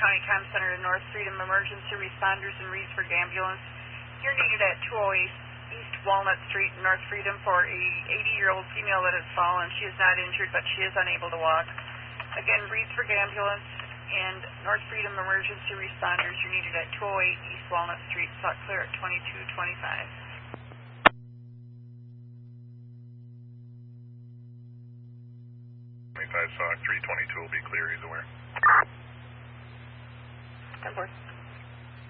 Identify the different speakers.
Speaker 1: County Comm Center to North Freedom Emergency Responders and Reedsburg Ambulance. You're needed at 208 East Walnut Street, North Freedom, for a 80-year-old female that has fallen. She is not injured, but she is unable to walk. Again, Reedsburg Ambulance and North Freedom Emergency Responders, you're needed at 208 East Walnut Street, sought clear at 2225.
Speaker 2: 25 SOC 322 will be clear, he's aware.
Speaker 1: 10-4.